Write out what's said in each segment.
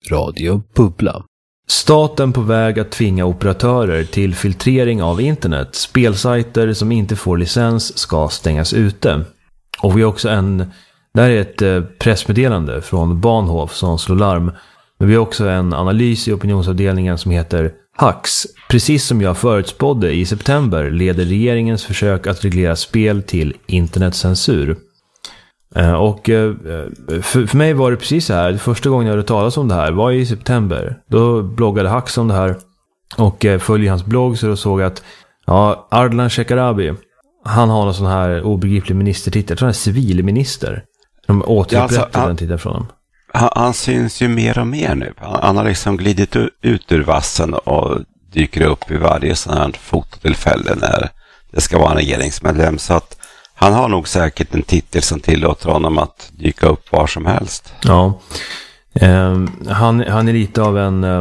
Radio Bubbla. Staten på väg att tvinga operatörer till filtrering av internet. Spelsajter som inte får licens ska stängas ute. Och vi har också där är ett pressmeddelande från Bahnhof som slår larm. Men vi har också en analys i opinionsavdelningen som heter Hacks. Precis som jag förutspådde i september leder regeringens försök att reglera spel till internetcensur. Och för mig var det precis så här. Första gången jag hörde talas om det här var i september. Då bloggade Hacks om det här. Och följde hans blogg så då såg jag att Ardalan Shekarabi, han har någon sån här obegriplig ministertitel. Jag tror han är civilminister. De återupprättade den titeln från honom. Han syns ju mer och mer nu. Han har liksom glidit ut ur vassen och dyker upp i varje sån här fototillfälle när det ska vara en regeringsmedlem. Så att han har nog säkert en titel som tillåter honom att dyka upp var som helst. Ja, han är lite av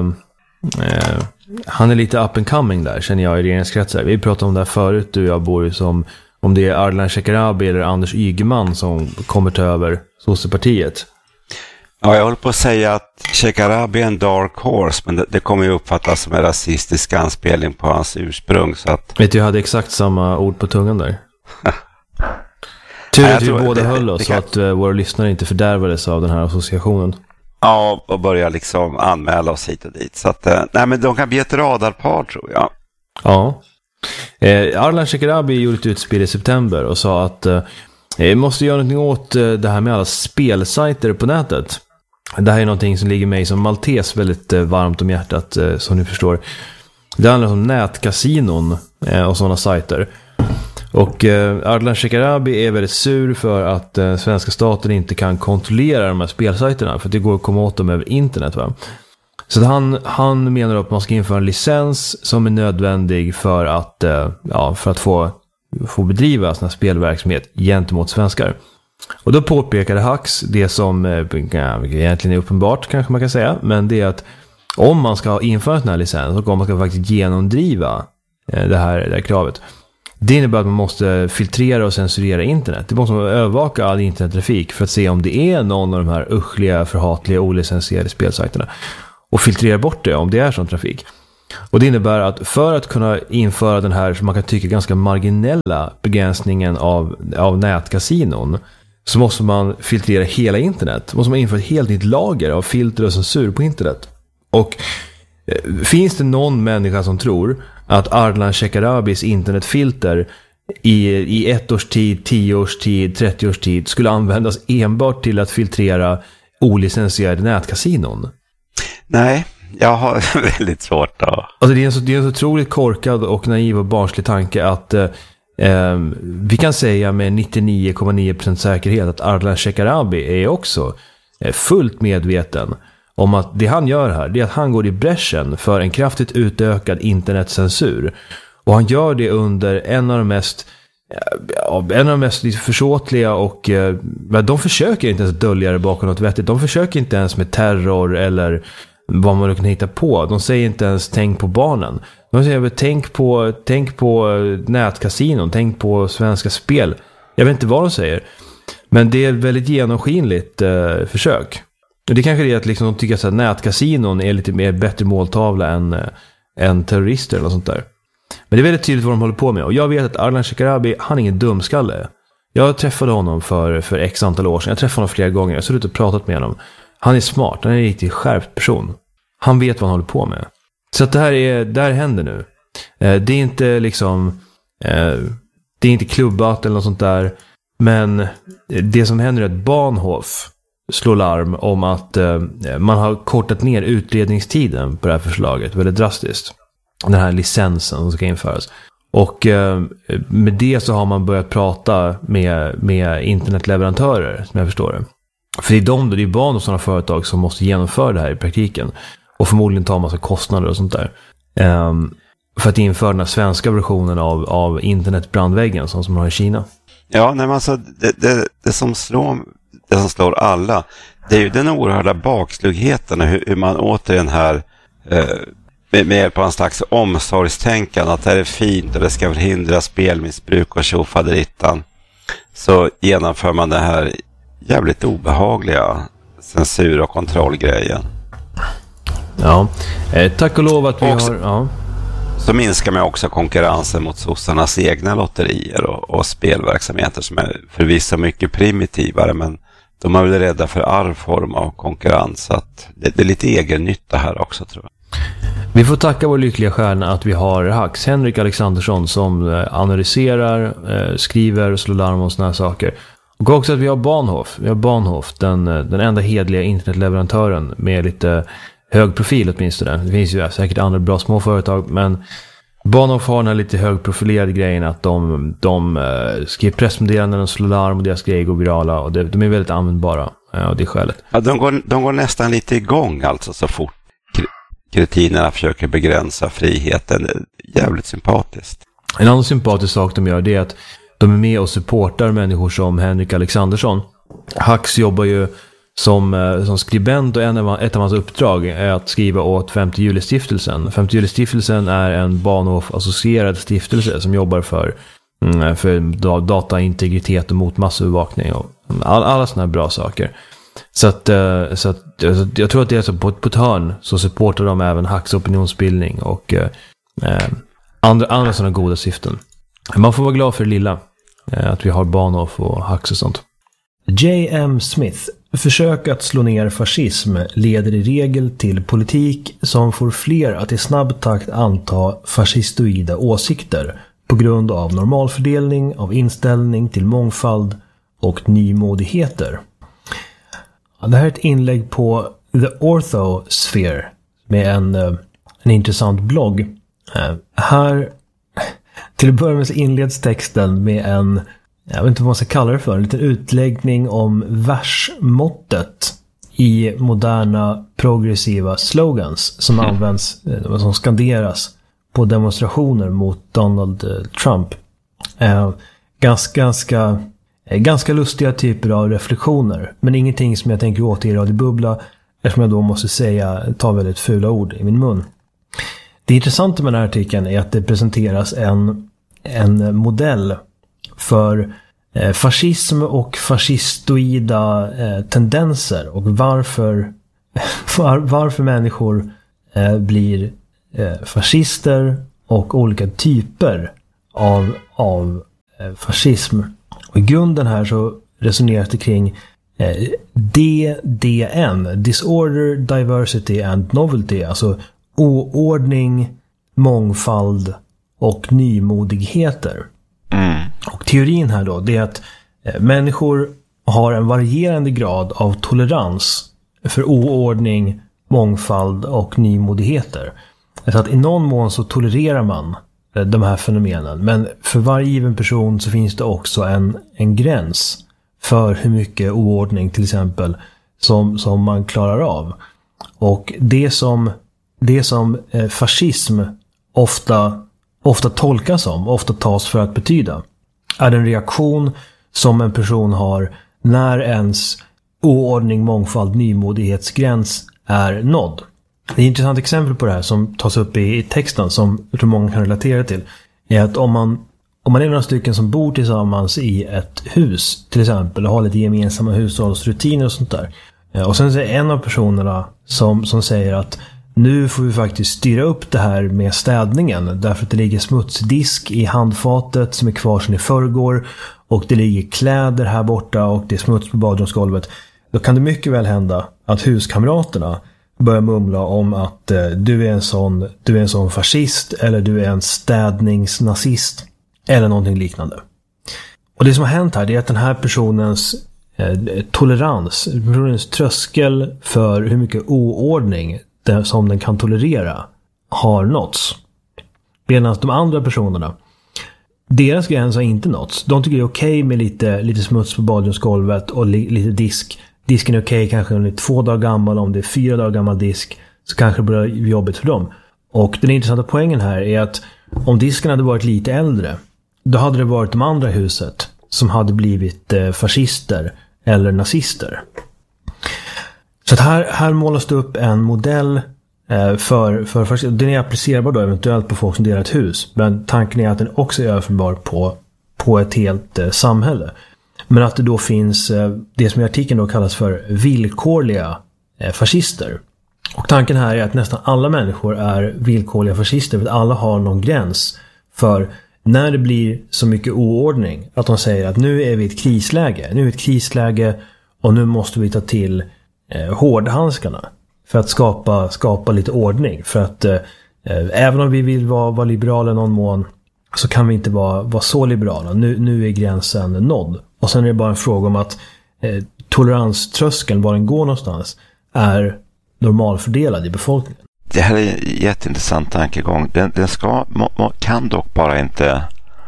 han är lite up and coming där, känner jag, i regeringskretsar. Vi pratade om det här förut, du och jag, Boris, om det är Ardalan Shekarabi eller Anders Ygeman som kommer ta över Socialdemokratiet. Ja, jag håller på att säga att Shekarabi är en dark horse, men det kommer ju uppfattas som en rasistisk anspelning på hans ursprung. Så att... Vet du, jag hade exakt samma ord på tungan där. Tur att vi båda höll oss så att våra lyssnare inte fördärvades av den här associationen. Ja, och börja liksom anmäla oss hit och dit. Så att, nej, men de kan bli ett radarpar, tror jag. Ja. Ardalan Shekarabi gjorde ett utspel i september och sa att vi måste göra någonting åt det här med alla spelsajter på nätet. Det här är någonting som ligger mig som maltes väldigt varmt om hjärtat, som ni förstår. Det handlar om nätkasinon och sådana sajter. Och Ardalan Shekarabi är väldigt sur för att svenska staten inte kan kontrollera de här spelsajterna, för att det går att komma åt dem över internet, va? Så han menar att man ska införa en licens som är nödvändig för att få bedriva sån här spelverksamhet gentemot svenskar. Och då påpekade Hacks det som egentligen är uppenbart, kanske man kan säga, men det är att om man ska införa en sån här licens och om man ska faktiskt genomdriva det här kravet, det innebär att man måste filtrera och censurera internet. Det måste man övervaka all internettrafik för att se om det är någon av de här uschliga, förhatliga, olicensierade spelsajterna. Och filtrera bort det om det är sån trafik. Och det innebär att för att kunna införa den här, som man kan tycka, ganska marginella begränsningen av nätkasinon, så måste man filtrera hela internet. Måste man införa ett helt nytt lager av filter och censur på internet. Och finns det någon människa som tror att Ardalan Shekarabis internetfilter i 1 års tid, 10 års tid, 30 års tid skulle användas enbart till att filtrera olicensierade nätkasinon? Nej, jag har väldigt svårt då. Alltså det är en så otroligt korkad och naiv och barnslig tanke att vi kan säga med 99,9% säkerhet att Ardalan Shekarabi är också fullt medveten om att det han gör här, det är att han går i bräschen för en kraftigt utökad internetcensur. Och han gör det under en av de mest försåtliga och de försöker inte ens dölja det bakom något vettigt. De försöker inte ens med terror eller vad man kan hitta på. De säger inte ens tänk på barnen. De säger tänk på nätkasinon, tänk på svenska spel. Jag vet inte vad de säger. Men det är ett väldigt genomskinligt försök. Och det kanske är att liksom de tycker att nätkasinon är lite mer bättre måltavla än terrorister eller något sånt där. Men det är väldigt tydligt vad de håller på med. Och jag vet att Ardalan Shekarabi, han är ingen dumskalle. Jag träffade honom för x antal år sedan. Jag träffade honom flera gånger. Jag har suttit och pratat med honom. Han är smart. Han är en riktigt skärpt person. Han vet vad han håller på med. Så att det här händer nu. Det är inte liksom det är inte klubbat eller något sånt där. Men det som händer är att Bahnhof slår larm om att man har kortat ner utredningstiden på det här förslaget väldigt drastiskt. Den här licensen som ska införas. Och med det så har man börjat prata med internetleverantörer, som jag förstår det. För det är barn och sådana företag som måste genomföra det här i praktiken. Och förmodligen ta en massa kostnader och sånt där. För att införa den här svenska versionen av internetbrandväggen som man har i Kina. Ja, nej, men alltså det som slår alla, det är ju den oerhörda bakslugheten, hur man återigen här med hjälp av en slags omsorgstänkande att det här är fint och det ska förhindra spelmissbruk och tjofaderittan, så genomför man det här jävligt obehagliga censur- och kontrollgrejen. Ja, tack och lov att vi har... Ja. Så minskar man också konkurrensen mot sossarnas egna lotterier och spelverksamheter som är förvisso mycket primitivare, men de är väl rädda för all form av konkurrens. Så att det är lite egen nytta här också, tror jag. Vi får tacka vår lyckliga stjärna att vi har Hax, Henrik Alexandersson, som analyserar, skriver och slår larm om såna här saker. Och också att vi har Bahnhof. Vi har Bahnhof, den enda hedliga internetleverantören med lite hög profil åtminstone. Det finns ju säkert andra bra små företag, men Bahnhof har den här lite högprofilerade grejen att de skriver pressmeddelanden och slår larm och deras grejer går virala, och de är väldigt användbara av det skälet. Ja, de går nästan lite igång alltså så fort kretinerna försöker begränsa friheten. Jävligt sympatiskt. En annan sympatisk sak de gör, det är att de är med och supportar människor som Henrik Alexandersson. Hax jobbar ju som skribent, och ett av hans uppdrag är att skriva åt 5 juli-stiftelsen. 5 juli-stiftelsen är en Bahnhof-associerad stiftelse som jobbar för dataintegritet och mot massövervakning och alla såna här bra saker. Så att jag tror att det är så på ett hörn så supportar de även Hax opinionsbildning och andra sådana goda syften. Man får vara glad för det lilla, att vi har Bahnhof och Hax och sånt. J.M. Smith: försök att slå ner fascism leder i regel till politik som får fler att i snabb takt anta fascistoida åsikter på grund av normalfördelning av inställning till mångfald och nymodigheter. Det här är ett inlägg på The Orthosphere med en intressant blogg. Här till att börja med så inleds texten med jag vet inte vad man ska kalla det för, en liten utläggning om versmåttet i moderna progressiva slogans som används, som skanderas på demonstrationer mot Donald Trump. Ganska lustiga typer av reflektioner, men ingenting som jag tänker åter i radiobubbla, eftersom jag då måste ta väldigt fula ord i min mun. Det intressanta med den här artikeln är att det presenteras en modell för fascism och fascistoida tendenser och varför människor blir fascister och olika typer av fascism. Och i grunden här så resoneras det kring DDN, Disorder, Diversity and Novelty, alltså oordning, mångfald och nymodigheter. Och teorin här då, det är att människor har en varierande grad av tolerans för oordning, mångfald och nymodigheter. Så att i någon mån så tolererar man de här fenomenen, men för varje given person så finns det också en gräns för hur mycket oordning till exempel som man klarar av. Och det som fascism ofta tolkas som, ofta tas för att betyda, är en reaktion som en person har när ens oordning, mångfald, nymodighetsgräns är nådd. Det är ett intressant exempel på det här som tas upp i texten som jag tror många kan relatera till, är att om man är några stycken som bor tillsammans i ett hus till exempel och har lite gemensamma hushållsrutiner och sånt där, och sen så är en av personerna som säger att nu får vi faktiskt styra upp det här med städningen därför att det ligger smutsdisk i handfatet som är kvar sedan i förrgår och det ligger kläder här borta och det är smuts på badrumsgolvet. Då kan det mycket väl hända att huskamraterna börjar mumla om att du är en sån fascist eller du är en städningsnazist eller någonting liknande. Och det som har hänt här är att den här personens tolerans, personens tröskel för hur mycket oordning som den kan tolerera har nåtts. Medan de andra personerna, deras gräns har inte nåtts. De tycker det är okej med lite smuts på badrumsgolvet och lite disk. Disken är okej kanske om det är 2 dagar gammal, om det är 4 dagar gammal disk så kanske det blir jobbigt för dem. Och den intressanta poängen här är att om disken hade varit lite äldre, då hade det varit de andra i huset som hade blivit fascister eller nazister. Så att här målas det upp en modell för den är applicerbar då eventuellt på folk som delar ett hus. Men tanken är att den också är överförbar på ett helt samhälle. Men att det då finns det som i artikeln då kallas för villkorliga fascister. Och tanken här är att nästan alla människor är villkorliga fascister, för att alla har någon gräns för när det blir så mycket oordning att de säger att nu är vi i ett krisläge. Nu är vi i ett krisläge och nu måste vi ta till hårdhandskarna för att skapa lite ordning. För att även om vi vill vara liberala i någon mån, så kan vi inte vara så liberala. Nu är gränsen nådd. Och sen är det bara en fråga om att toleranströskeln, var den går någonstans, är normalfördelad i befolkningen. Det här är en jätteintressant tankegång. Den kan dock bara inte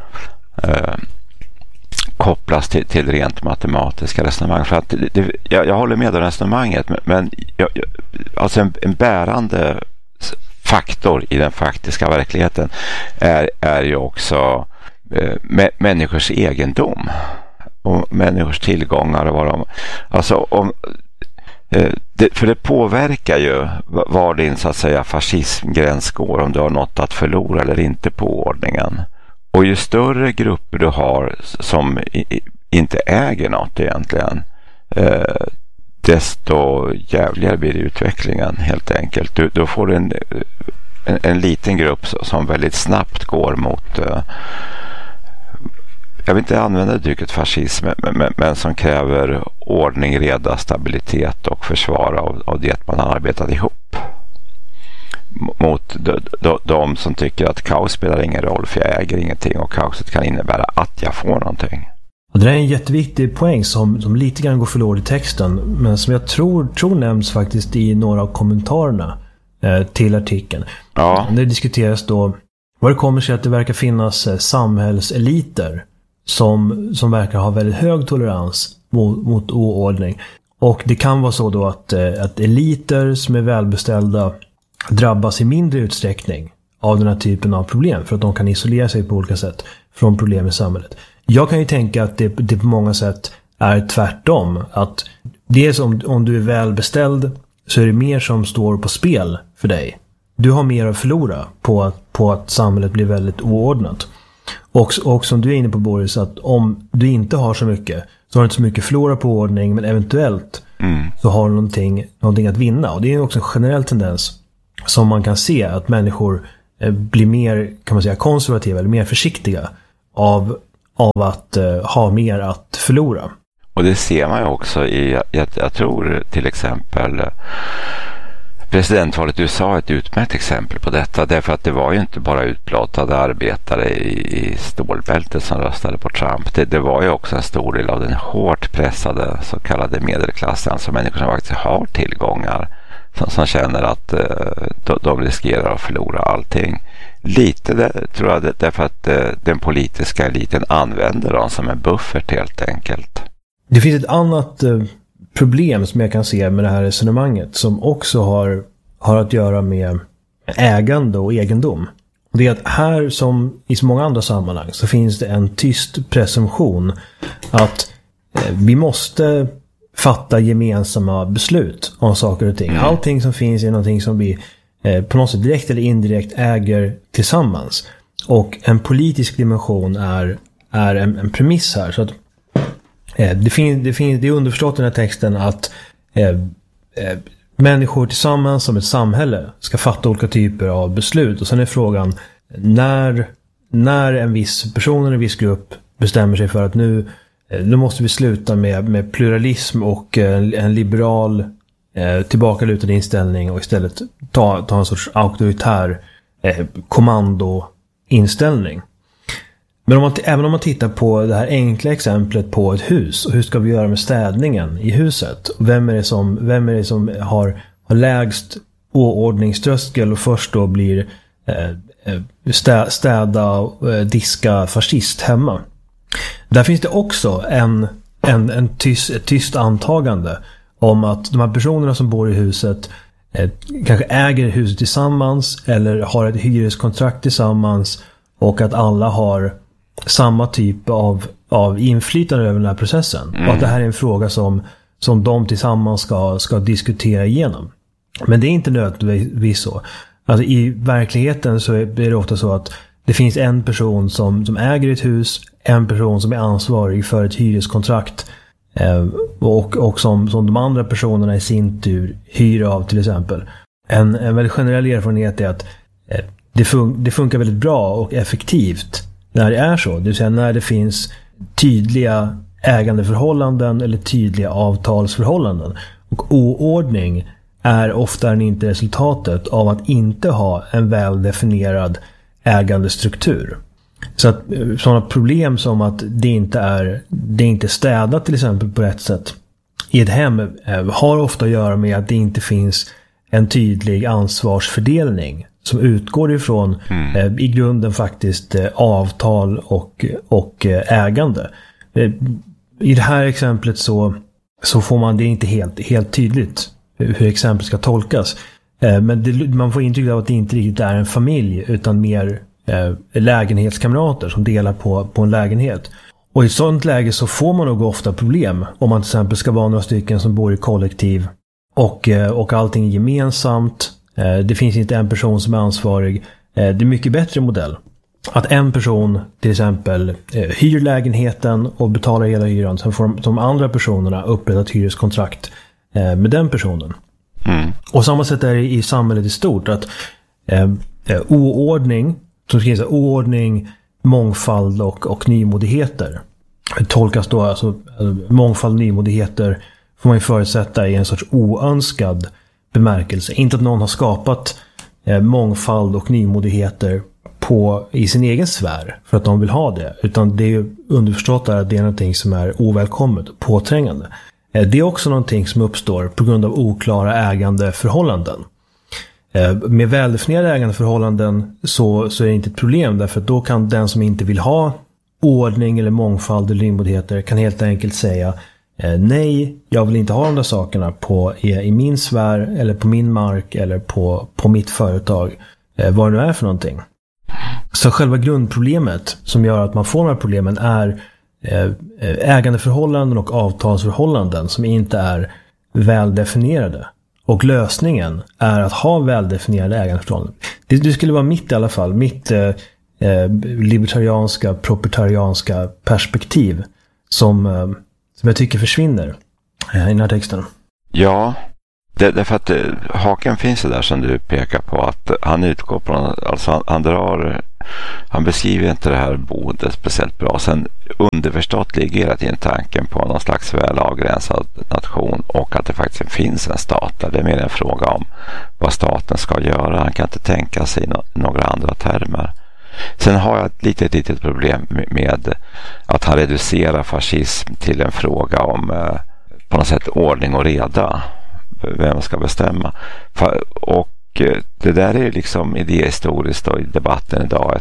kopplas till rent matematiska resonemang. För att jag håller med om resonemanget, men alltså en bärande faktor i den faktiska verkligheten är ju också människors egendom och människors tillgångar och vad de... Alltså för det påverkar ju var din, så att säga, fascismgräns går, om du har något att förlora eller inte på ordningen. Och ju större grupper du har som inte äger något egentligen, desto jävligare blir utvecklingen helt enkelt. Då får du en liten grupp som väldigt snabbt går mot, jag vill inte använda uttrycket fascism, men som kräver ordning, reda, stabilitet och försvar av det man har arbetat ihop. Mot de som tycker att kaos spelar ingen roll, för jag äger ingenting och kaoset kan innebära att jag får någonting. Och det är en jätteviktig poäng som lite grann går förlorad i texten, men som jag tror nämns faktiskt i några av kommentarerna till artikeln. Ja. Det diskuteras då vad det kommer sig att det verkar finnas samhällseliter som verkar ha väldigt hög tolerans mot oordning. Och det kan vara så då att eliter som är välbeställda drabbas i mindre utsträckning av den här typen av problem, för att de kan isolera sig på olika sätt från problem i samhället. Jag kan ju tänka att det på många sätt är tvärtom. Att dels om du är välbeställd, så är det mer som står på spel för dig. Du har mer att förlora på att samhället blir väldigt oordnat. Och som du är inne på, Boris, att om du inte har så mycket, så har du inte så mycket förlora på ordning, men eventuellt så har du någonting att vinna. Och det är också en generell tendens som man kan se, att människor blir mer, kan man säga, konservativa eller mer försiktiga av att ha mer att förlora. Och det ser man ju också i, jag tror till exempel presidentvalet i USA är ett utmärkt exempel på detta, därför att det var ju inte bara utblottade arbetare i stålbältet som röstade på Trump. Det var ju också en stor del av den hårt pressade så kallade medelklassen, alltså människor som faktiskt har tillgångar, som känner att de riskerar att förlora allting. Lite tror jag därför att den politiska eliten använder dem som en buffert helt enkelt. Det finns ett annat problem som jag kan se med det här resonemanget, som också har att göra med ägande och egendom. Det är att här, som i så många andra sammanhang, så finns det en tyst presumtion att vi måste fatta gemensamma beslut om saker och ting. Allting som finns är någonting som vi på något sätt direkt eller indirekt äger tillsammans. Och en politisk dimension är en premiss här. Så att det är underförstått i den här texten att människor tillsammans som ett samhälle ska fatta olika typer av beslut. Och sen är frågan, när en viss person eller en viss grupp bestämmer sig för att nu måste vi sluta med pluralism och en liberal tillbakalutad inställning och istället ta en sorts auktoritär kommandoinställning. Men även om man tittar på det här enkla exemplet på ett hus, och hur ska vi göra med städningen i huset? Vem är det som har lägst oordningströskel och först då blir städa och diska fascist hemma? Där finns det också ett tyst antagande om att de här personerna som bor i huset kanske äger huset tillsammans eller har ett hyreskontrakt tillsammans, och att alla har samma typ av inflytande över den här processen. Och att det här är en fråga som de tillsammans ska diskutera igenom. Men det är inte nödvändigtvis så. Alltså i verkligheten så är det ofta så att det finns en person som äger ett hus, en person som är ansvarig för ett hyreskontrakt och som de andra personerna i sin tur hyr av, till exempel. En väldigt generell erfarenhet är att det funkar väldigt bra och effektivt när det är så. Det vill säga när det finns tydliga ägandeförhållanden eller tydliga avtalsförhållanden. Och oordning är ofta inte resultatet av att inte ha en väl definierad ägandestruktur. Så att sådana problem som att det inte är städat till exempel på rätt sätt i ett hem har ofta att göra med att det inte finns en tydlig ansvarsfördelning som utgår ifrån i grunden faktiskt avtal och ägande. I det här exemplet så får man det inte helt tydligt hur exemplet ska tolkas. Men man får intryck av att det inte riktigt är en familj utan mer lägenhetskamrater som delar på en lägenhet. Och i ett sådant läge så får man nog ofta problem om man till exempel ska vara några stycken som bor i kollektiv och allting är gemensamt. Det finns inte en person som är ansvarig. Det är en mycket bättre modell. Att en person till exempel hyr lägenheten och betalar hela hyran. Sen får de andra personerna upprätta ett hyreskontrakt med den personen. Och samma sätt är det i samhället i stort. Att oordning, som ska säga oordning, mångfald och nymodigheter. Det tolkas då alltså mångfald, nymodigheter får man ju förutsätta i en sorts oönskad bemärkelse. Inte att någon har skapat mångfald och nymodigheter i sin egen sfär för att de vill ha det. Utan det är ju underförstått att det är någonting som är ovälkommet och påträngande. Det är också någonting som uppstår på grund av oklara ägandeförhållanden. Med väldefinierade ägandeförhållanden så är det inte ett problem, därför att då kan den som inte vill ha ordning eller mångfald eller nymodigheter kan helt enkelt säga nej, jag vill inte ha de där sakerna i min sfär eller på min mark eller på mitt företag, vad det nu är för någonting. Så själva grundproblemet som gör att man får de här problemen är ägandeförhållanden och avtalsförhållanden som inte är väldefinierade. Och lösningen är att ha väldefinierade ägandeförhållanden. Det skulle vara mitt i alla fall, mitt libertarianska, proprietarianska perspektiv som jag tycker försvinner i den här texten. Ja, därför att haken finns ju där som du pekar på, att han utgår från, alltså han beskriver inte det här boendet speciellt bra. Sen underförstått ligger att in tanken på någon slags väl avgränsad nation och att det faktiskt finns en stat där. Det är mer en fråga om vad staten ska göra. Han kan inte tänka sig några andra termer. Sen har jag ett litet problem med att han reducerar fascism till en fråga om på något sätt ordning och reda. Vem ska bestämma? Och det där är liksom idéhistoriskt och i debatten idag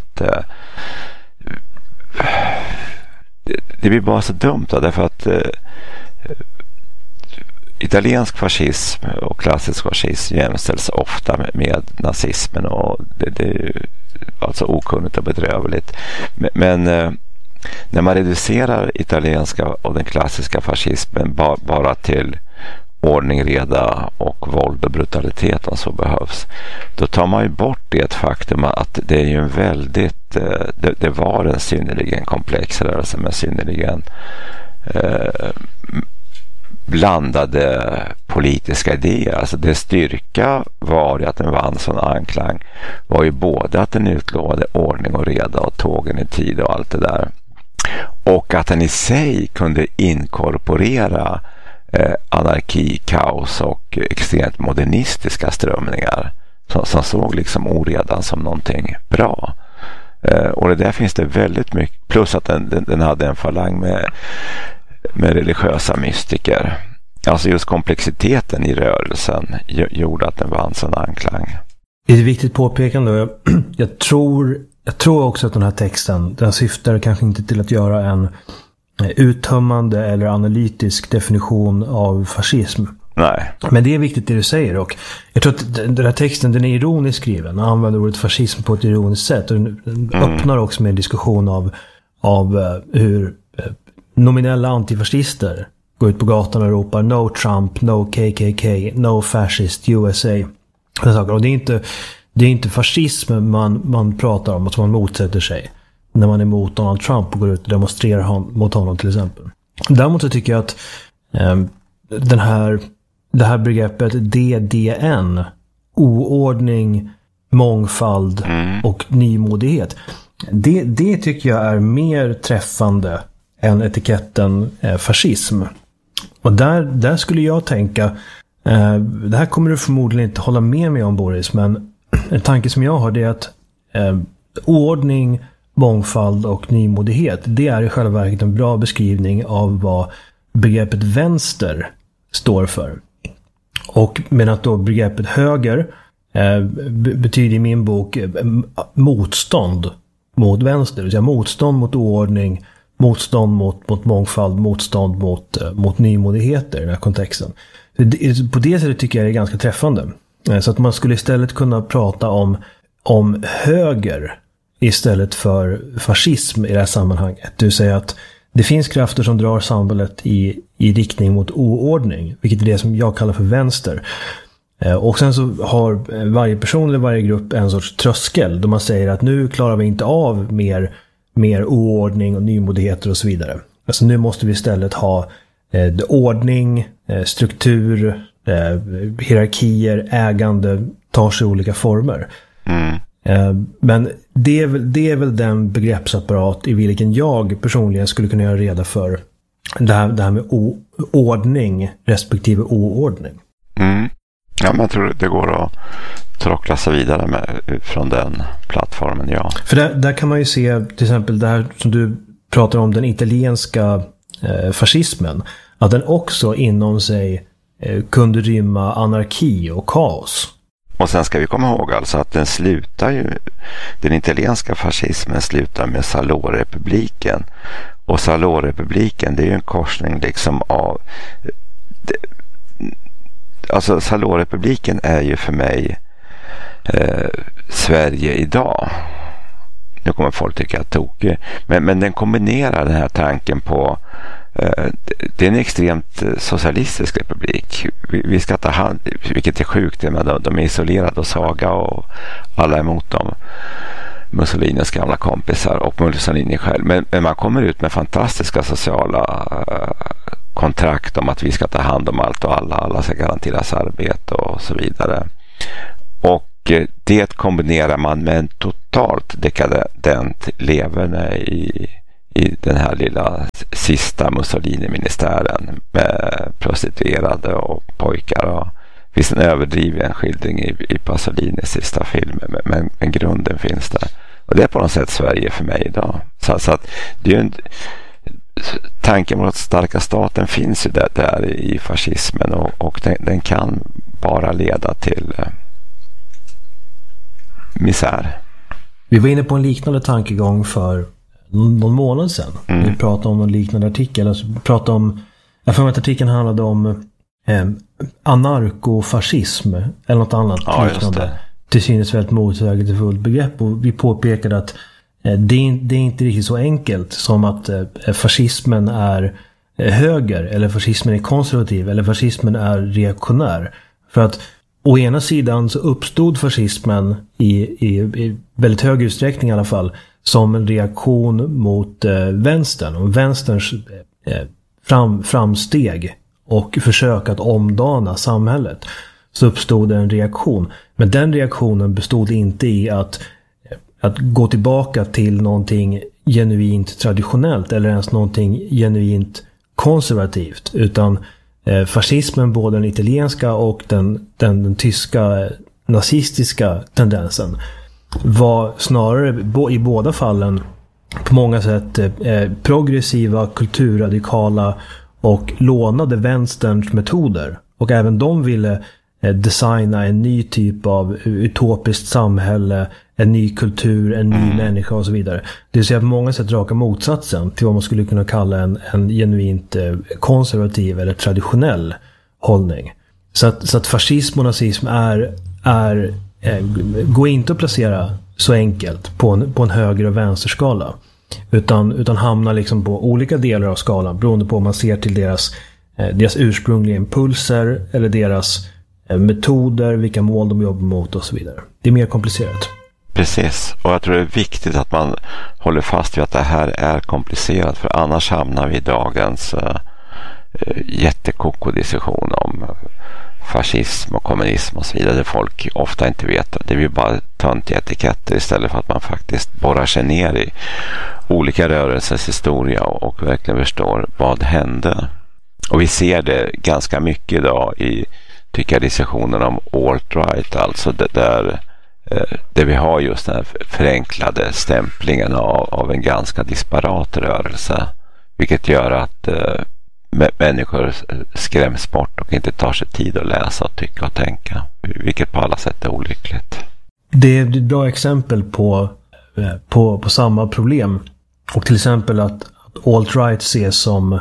det blir bara så dumt då, därför att italiensk fascism och klassisk fascism jämställs ofta med nazismen, och det är alltså okunnigt och bedrövligt. Men när man reducerar italienska och den klassiska fascismen bara till ordning, reda och våld och brutalitet om så behövs, då tar man ju bort det faktum att det är ju en väldigt det var en synnerligen komplex rörelse med synnerligen blandade politiska idéer. Alltså det styrka var att den vann sån anklang var ju både att den utlovade ordning och reda och tågen i tid och allt det där, och att den i sig kunde inkorporera anarki, kaos och extremt modernistiska strömningar som såg liksom oredan som någonting bra. Och det där finns det väldigt mycket, plus att den hade en falang med religiösa mystiker. Alltså just komplexiteten i rörelsen gjorde att den vann sån anklang. Det är ett viktigt påpekande. Jag tror också att den här texten, den syftar kanske inte till att göra en uttömmande eller analytisk definition av fascism. Nej. Men det är viktigt det du säger, och jag tror att den här texten, den är ironiskt skriven. Han använder ordet fascism på ett ironiskt sätt, och den öppnar också med en diskussion av hur nominella antifascister går ut på gatan och ropar no Trump, no KKK, no fascist USA. Och det är inte fascism man pratar om, att man motsätter sig när man är emot Donald Trump och går ut och demonstrerar mot honom till exempel. Däremot så tycker jag att det här begreppet DDN oordning, mångfald och nymodighet. Det tycker jag är mer träffande än etiketten fascism. Och där skulle jag tänka, det här kommer du förmodligen inte hålla med mig om, Boris, men en tanke som jag har, det är att oordning, mångfald och nymodighet, det är i själva verket en bra beskrivning av vad begreppet vänster står för. Och medan då begreppet höger betyder i min bok motstånd mot vänster, det vill säga motstånd mot oordning, motstånd mot mångfald, motstånd mot nymodigheter i den här kontexten. På det sättet tycker jag det är ganska träffande. Så att man skulle istället kunna prata om höger istället för fascism i det här sammanhanget. Det vill säga att det finns krafter som drar samhället i riktning mot oordning, vilket är det som jag kallar för vänster. Och sen så har varje person eller varje grupp en sorts tröskel då man säger att nu klarar vi inte av mer oordning och nymodigheter och så vidare. Alltså nu måste vi istället ha ordning, struktur, hierarkier, ägande tar sig olika former. Men det är väl den begreppsapparat i vilken jag personligen skulle kunna göra reda för det här med ordning respektive oordning. Ja, men jag tror det går att trockla sig vidare från den plattformen, ja. För där kan man ju se till exempel det här som du pratar om, den italienska fascismen, att den också inom sig kunde rymma anarki och kaos. Och sen ska vi komma ihåg alltså att den italienska fascismen slutar med Salò-republiken. Och Salò-republiken, det är ju en korsning liksom av... Alltså Salò-republiken är ju för mig Sverige idag. Nu kommer folk tycka att tokig. Men den kombinerar den här tanken på det är en extremt socialistisk republik. Vi ska ta hand, vilket är sjukt, men de är isolerade och svaga och alla är emot dem. Mussolinis gamla kompisar och Mussolini själv. Men man kommer ut med fantastiska sociala kontrakt om att vi ska ta hand om allt och alla ska garanteras arbete och så vidare. Och det kombinerar man med en totalt dekadent leverne i den här lilla sista Mussolini-ministären med prostituerade och pojkar. Och det finns en överdriven skildring i Pasolinis sista film, men grunden finns där. Och det är på något sätt Sverige för mig idag. Så att det är ju tanken mot starka staten finns ju där i fascismen och den kan bara leda till misär. Vi var inne på en liknande tankegång för någon månad sedan. Vi pratade om en liknande artikel. Alltså, jag får med att artikeln handlade om anarkofascism eller något annat liknande. Till synes väldigt motsägelsefullt begrepp. Och vi påpekade att det är inte riktigt så enkelt som att fascismen är höger eller fascismen är konservativ eller fascismen är reaktionär. För att å ena sidan så uppstod fascismen i väldigt hög utsträckning i alla fall som en reaktion mot vänstern och vänsterns framsteg och försök att omdana samhället. Så uppstod en reaktion. Men den reaktionen bestod inte i att gå tillbaka till någonting genuint traditionellt eller ens någonting genuint konservativt, utan fascismen, både den italienska och den tyska nazistiska tendensen, var snarare i båda fallen på många sätt progressiva, kulturradikala och lånade vänsterns metoder. Och även de ville designa en ny typ av utopiskt samhälle, en ny kultur, en ny människa och så vidare. Det vill säga på många sätt raka motsatsen till vad man skulle kunna kalla en genuint konservativ eller traditionell hållning. Så att fascism och nazism går inte att placera så enkelt på en höger- och vänsterskala. Utan hamnar liksom på olika delar av skalan beroende på om man ser till deras ursprungliga impulser eller deras metoder, vilka mål de jobbar mot och så vidare. Det är mer komplicerat. Precis, och jag tror det är viktigt att man håller fast vid att det här är komplicerat, för annars hamnar vi i dagens jättekokodiskussion om fascism och kommunism och så vidare. Det folk ofta inte vet. Det blir bara töntiga etiketter istället för att man faktiskt borrar sig ner i olika rörelsers historia och verkligen förstår vad hände. Och vi ser det ganska mycket idag i, tycker jag, diskussionen om alt-right, alltså där vi har just den här förenklade stämplingen av en ganska disparat rörelse, vilket gör att människor skräms bort och inte tar sig tid att läsa och tycka och tänka, vilket på alla sätt är olyckligt. Det är ett bra exempel på samma problem. Och till exempel att alt-right ses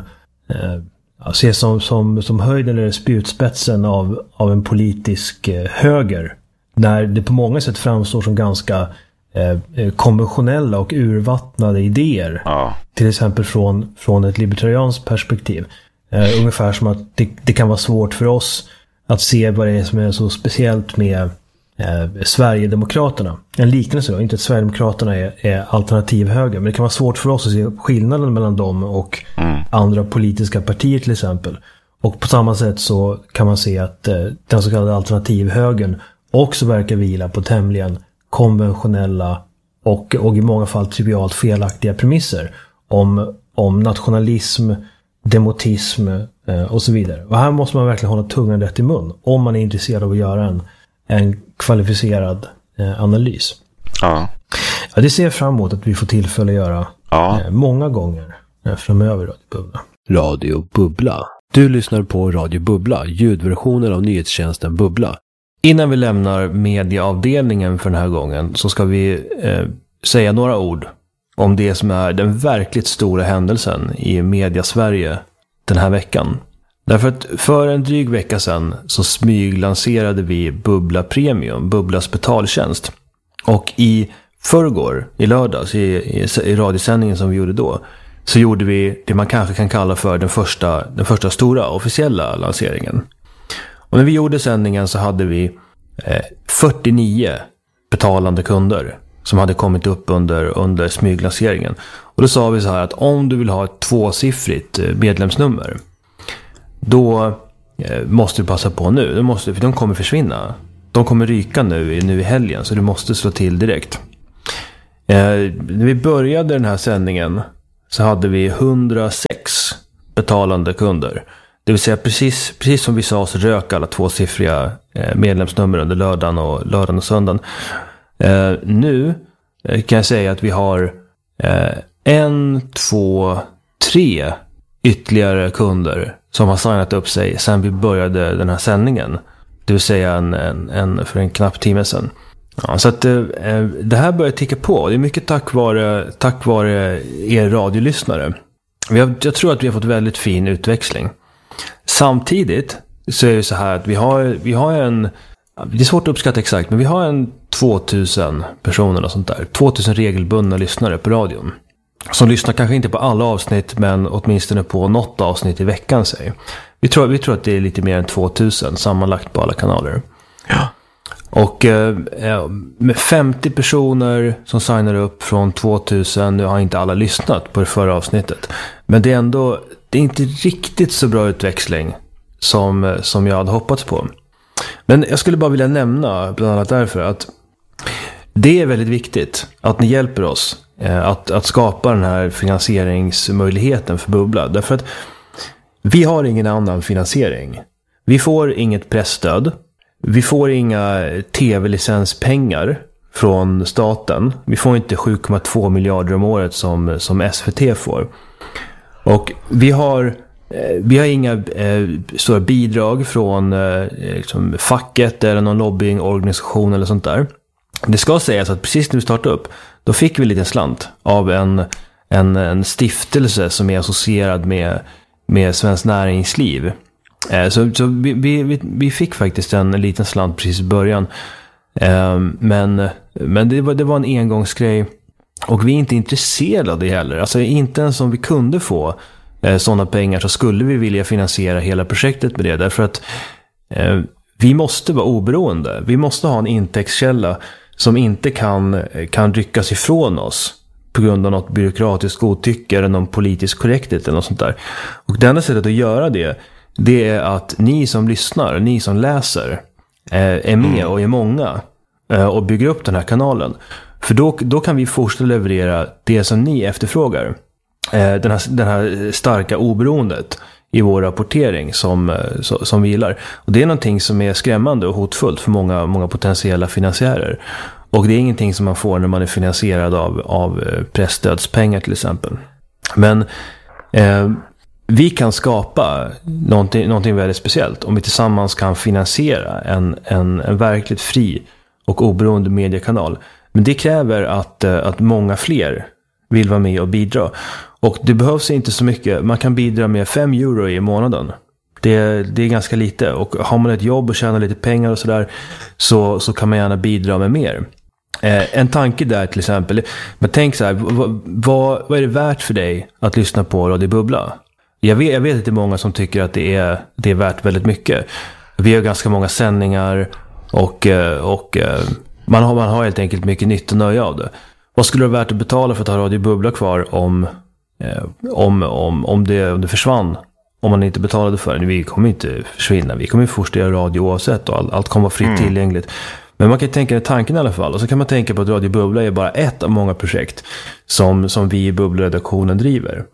som höjden eller spjutspetsen av en politisk höger. När det på många sätt framstår som ganska konventionella och urvattnade idéer. Ja. Till exempel från ett libertarianskt perspektiv. Ungefär som att det kan vara svårt för oss att se vad det är som är så speciellt med Sverigedemokraterna. En liknelse då, inte att Sverigedemokraterna är alternativ höger, men det kan vara svårt för oss att se skillnaden mellan dem och andra politiska partier till exempel. Och på samma sätt så kan man se att den så kallade alternativhögern också verkar vila på tämligen konventionella och i många fall trivialt felaktiga premisser om nationalism, demotism och så vidare. Och här måste man verkligen hålla tungan rätt i mun om man är intresserad av att göra en kvalificerad analys. Ja. Ja, det ser jag fram emot att vi får tillfälle att göra många gånger framöver. Radio Bubbla. Du lyssnar på Radio Bubbla, ljudversionen av nyhetstjänsten Bubbla. Innan vi lämnar medieavdelningen för den här gången så ska vi säga några ord om det som är den verkligt stora händelsen i media-Sverige den här veckan. Därför att för en dryg vecka sedan så smyglanserade vi Bubbla Premium, Bubblas betaltjänst. Och i förrgår, i lördags, i radiosändningen som vi gjorde då, så gjorde vi det man kanske kan kalla för den första stora officiella lanseringen. Och när vi gjorde sändningen så hade vi 49 betalande kunder som hade kommit upp under smyglanseringen. Och då sa vi så här att om du vill ha ett 2-siffrigt medlemsnummer, då måste du passa på nu. För de kommer försvinna. De kommer ryka nu i helgen, så du måste slå till direkt. När vi började den här sändningen så hade vi 106 betalande kunder. Det vill säga precis som vi sa så rök alla 2-siffriga medlemsnummer under lördagen och söndagen. Nu kan jag säga att vi har 1, 2, 3 ytterligare kunder som har signat upp sig sedan vi började den här sändningen. Det vill säga för en knapp timme sedan. Ja, så att det här börjar ticka på. Det är mycket tack vare er radiolyssnare. Jag tror att vi har fått väldigt fin utväxling. Samtidigt så är det så här att vi har en, det är svårt att uppskatta exakt, men vi har en 2000 personer och sånt där. 2000 regelbundna lyssnare på radion. Som lyssnar kanske inte på alla avsnitt, men åtminstone på något avsnitt i veckan, säger. Vi tror att det är lite mer än 2000 sammanlagt på alla kanaler. Ja. Och med 50 personer som signar upp från 2000, nu har inte alla lyssnat på det förra avsnittet. Men det är inte riktigt så bra utväxling som jag hade hoppats på. Men jag skulle bara vilja nämna, bland annat därför, att det är väldigt viktigt att ni hjälper oss att skapa den här finansieringsmöjligheten för Bubbla. Därför att vi har ingen annan finansiering. Vi får inget pressstöd. Vi får inga tv-licenspengar från staten. Vi får inte 7,2 miljarder om året som SVT får. Och vi har inga stora bidrag från liksom facket eller någon lobbyingorganisation eller sånt där. Det ska sägas att precis när vi startade upp, då fick vi en liten slant av en stiftelse som är associerad med Svenskt Näringsliv. Så vi fick faktiskt en liten slant precis i början. Men det var en engångsgrej. Och vi är inte intresserade av det heller. Alltså inte ens om vi kunde få sådana pengar så skulle vi vilja finansiera hela projektet med det. Därför att vi måste vara oberoende. Vi måste ha en intäktskälla som inte kan ryckas ifrån oss på grund av något byråkratiskt godtycke eller någon politisk korrekthet eller något sånt där. Och det enda sättet att göra det är att ni som lyssnar, ni som läser är med och är många och bygger upp den här kanalen. För då kan vi fortsätta leverera det som ni efterfrågar. Den här starka oberoendet i vår rapportering som vi gillar. Och det är någonting som är skrämmande och hotfullt för många potentiella finansiärer. Och det är ingenting som man får när man är finansierad av pressstödspengar till exempel. Men vi kan skapa någonting väldigt speciellt om vi tillsammans kan finansiera en verkligt fri och oberoende mediekanal. Men det kräver att många fler vill vara med och bidra. Och det behövs inte så mycket. Man kan bidra med 5 euro i månaden. Det är ganska lite. Och har man ett jobb och tjänar lite pengar och sådär, så kan man gärna bidra med mer. En tanke där till exempel. Men tänk så här, vad är det värt för dig att lyssna på Radio Bubbla? Jag vet att det är många som tycker att det är värt väldigt mycket. Vi har ganska många sändningar och man har helt enkelt mycket nytt och nöje av det. Vad skulle det vara värt att betala för att ha Radio Bubbla kvar om det försvann? Om man inte betalade för det. Vi kommer inte försvinna. Vi kommer fortsätta göra radio oavsett och allt kommer vara fritt tillgängligt. Men man kan tänka den tanken i alla fall. Och så kan man tänka på att Radio Bubbla är bara ett av många projekt som vi i Bubbla-redaktionen driver.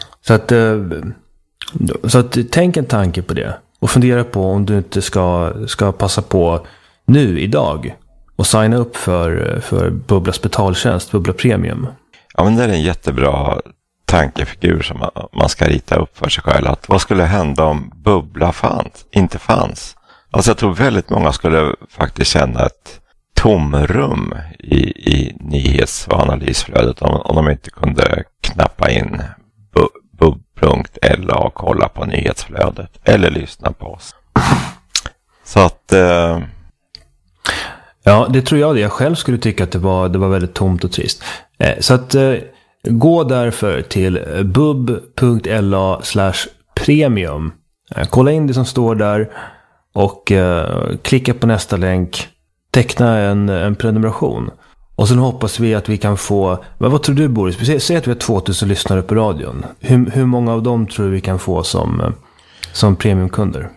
Så att tänk en tanke på det. Och fundera på om du inte ska passa på nu, idag, och signa upp för Bubblas betaltjänst, Bubbla Premium. Ja, men det är en jättebra tankefigur som man ska rita upp för sig själv. Att vad skulle hända om Bubbla inte fanns? Alltså jag tror väldigt många skulle faktiskt känna ett tomrum i nyhets- och analysflödet om de inte kunde knappa in bub.la och kolla på nyhetsflödet eller lyssna på oss. Så att... Ja, det tror jag det. Jag själv skulle tycka att det var väldigt tomt och trist. Så att gå därför till bub.la/premium. Kolla in det som står där och klicka på nästa länk. Teckna en prenumeration. Och sen hoppas vi att vi kan få... Vad tror du, Boris? Säg att vi har 2000 lyssnare på radion. Hur många av dem tror du vi kan få som premiumkunder?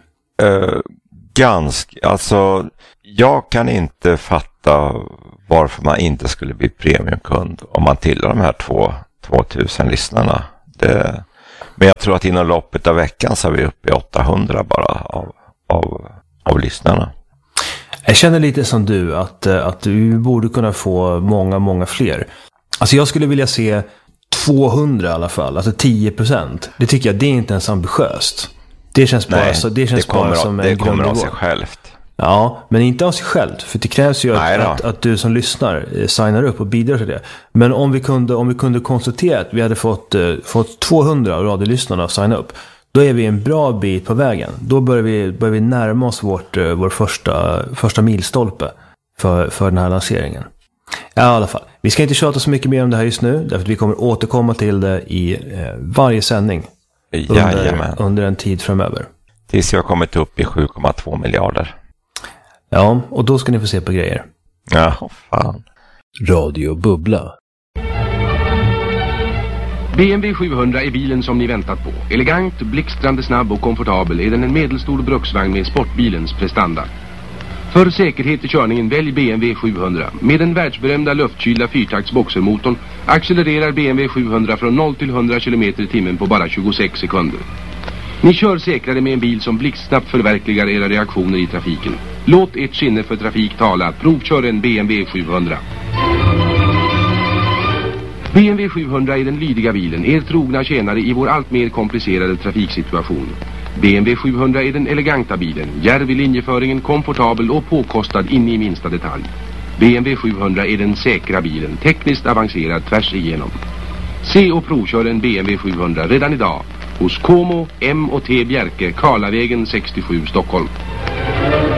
Alltså, jag kan inte fatta varför man inte skulle bli premiumkund om man tillhör de här 2000 lyssnarna. Men jag tror att inom loppet av veckan så är vi uppe i 800 bara av lyssnarna. Jag känner lite som du att vi borde kunna få många fler. Alltså jag skulle vilja se 200 i alla fall, alltså 10%. Det tycker jag, det är inte ens ambitiöst. Det känns bara som en det kommer av sig självt. Ja, men inte av sig självt. För det krävs ju att du som lyssnar signar upp och bidrar till det. Men om vi kunde konstatera att vi hade fått 200 av radiolyssnarna att signa upp, då är vi en bra bit på vägen. Då börjar vi närma oss vår första milstolpe för den här lanseringen. Ja, i alla fall. Vi ska inte tjata så mycket mer om det här just nu, därför att vi kommer återkomma till det i varje sändning under en tid framöver. Tills jag har kommit upp i 7,2 miljarder. Ja, och då ska ni få se på grejer. Ja, fan. Radio Bubbla. BMW 700 är bilen som ni väntat på. Elegant, blixtrande snabb och komfortabel är den en medelstor bruksvagn med sportbilens prestanda. För säkerhet i körningen välj BMW 700. Med den världsberömda luftkylda fyrtakts boxermotorn accelererar BMW 700 från 0 till 100 km i timmen på bara 26 sekunder. Ni kör säkrare med en bil som blixtsnabbt förverkligar era reaktioner i trafiken. Låt ert sinne för trafik tala. Provkör en BMW 700. BMW 700 är den lydiga bilen, er trogna tjänare i vår allt mer komplicerade trafiksituation. BMW 700 är den eleganta bilen, djärv i linjeföringen, komfortabel och påkostad in i minsta detalj. BMW 700 är den säkra bilen, tekniskt avancerad tvärs igenom. Se och provkör en BMW 700 redan idag hos Como M&T Bjerke, Karlavägen 67, Stockholm.